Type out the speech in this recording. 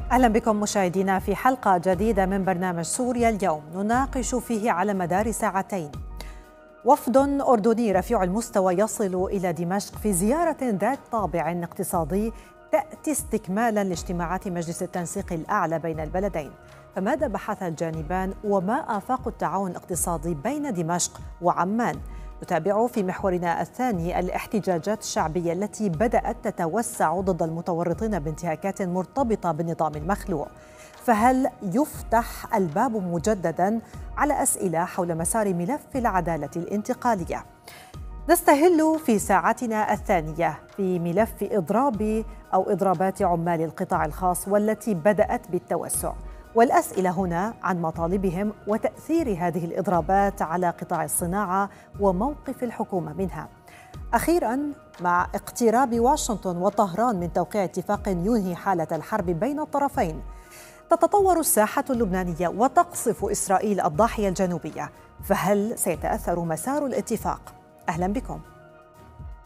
أهلا بكم مشاهدينا في حلقة جديدة من برنامج سوريا اليوم، نناقش فيه على مدار ساعتين وفد أردني رفيع المستوى يصل إلى دمشق في زيارة ذات طابع اقتصادي تأتي استكمالا لاجتماعات مجلس التنسيق الأعلى بين البلدين. فماذا بحث الجانبان وما آفاق التعاون الاقتصادي بين دمشق وعمان؟ نتابع في محورنا الثاني الاحتجاجات الشعبية التي بدأت تتوسع ضد المتورطين بانتهاكات مرتبطة بالنظام المخلوع. فهل يفتح الباب مجددا على أسئلة حول مسار ملف العدالة الانتقالية؟ نستهل في ساعتنا الثانية في ملف إضرابات عمال القطاع الخاص والتي بدأت بالتوسع، والأسئلة هنا عن مطالبهم وتأثير هذه الإضرابات على قطاع الصناعة وموقف الحكومة منها. أخيراً، مع اقتراب واشنطن وطهران من توقيع اتفاق ينهي حالة الحرب بين الطرفين، تتطور الساحة اللبنانية وتقصف إسرائيل الضاحية الجنوبية. فهل سيتأثر مسار الاتفاق؟ أهلاً بكم.